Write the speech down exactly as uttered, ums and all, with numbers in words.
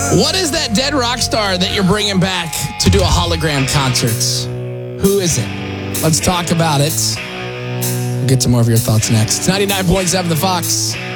What is that dead rock star that you're bringing back to do a hologram concert? Who is it? Let's talk about it. We'll get to more of your thoughts next. ninety-nine point seven The Fox.